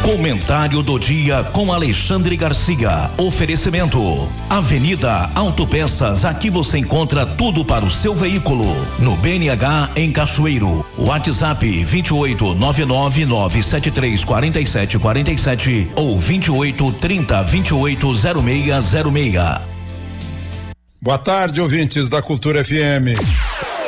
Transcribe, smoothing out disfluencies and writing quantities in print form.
Comentário do dia com Alexandre Garcia. Oferecimento: Avenida Autopeças. Aqui você encontra tudo para o seu veículo. No BNH em Cachoeiro. WhatsApp 28999734747 ou 2830280606. Boa tarde, ouvintes da Cultura FM.